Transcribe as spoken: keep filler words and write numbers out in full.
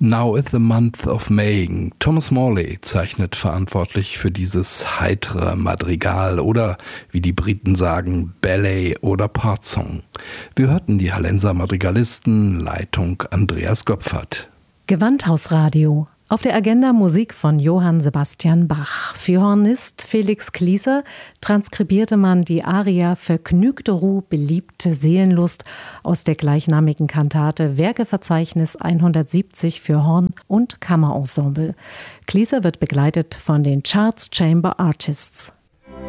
Now is the month of May. Thomas Morley zeichnet verantwortlich für dieses heitere Madrigal oder, wie die Briten sagen, Ballet oder Partsong. Wir hörten die Hallenser Madrigalisten, Leitung Andreas Göpfert. Gewandhausradio. Auf der Agenda Musik von Johann Sebastian Bach. Für Hornist Felix Klieser transkribierte man die Aria Vergnügte Ruh, beliebte Seelenlust aus der gleichnamigen Kantate Werkeverzeichnis hundertsiebzig für Horn und Kammerensemble. Klieser wird begleitet von den Charles Chamber Artists.